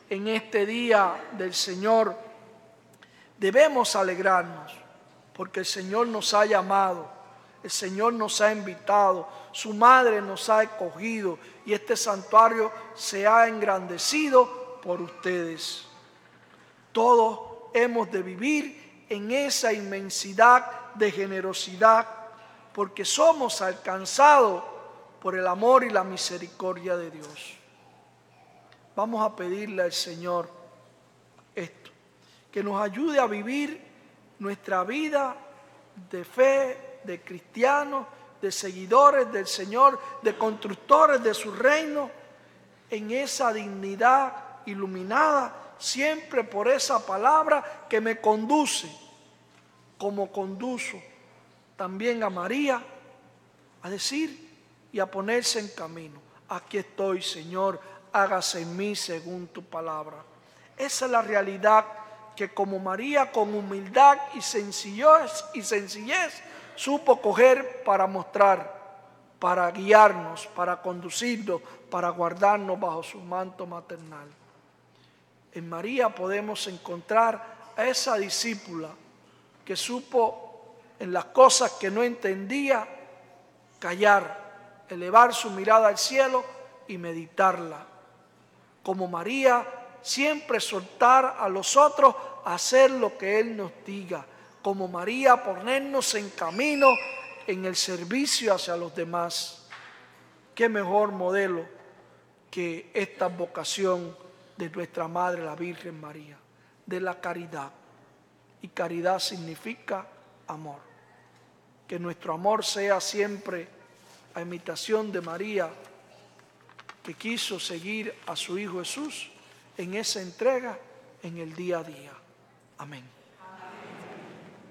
en este día del Señor, debemos alegrarnos, porque el Señor nos ha llamado, el Señor nos ha invitado, su madre nos ha escogido y este santuario se ha engrandecido por ustedes. Todos hemos de vivir en esa inmensidad de generosidad, porque somos alcanzados por el amor y la misericordia de Dios. Vamos a pedirle al Señor esto, que nos ayude a vivir nuestra vida de fe, de cristianos, de seguidores del Señor, de constructores de su reino, en esa dignidad iluminada, siempre por esa palabra que me conduce, como conduzo también a María, a decir y a ponerse en camino. Aquí estoy, Señor, hágase en mí según tu palabra. Esa es la realidad que como María con humildad y sencillez supo coger para mostrar, para guiarnos, para conducirnos, para guardarnos bajo su manto maternal. En María podemos encontrar a esa discípula que supo en las cosas que no entendía callar, elevar su mirada al cielo y meditarla. Como María, siempre soltar a los otros a hacer lo que Él nos diga. Como María, ponernos en camino en el servicio hacia los demás. Qué mejor modelo que esta vocación de nuestra Madre, la Virgen María, de la caridad. Y caridad significa amor. Que nuestro amor sea siempre a imitación de María, que quiso seguir a su Hijo Jesús en esa entrega en el día a día. Amén.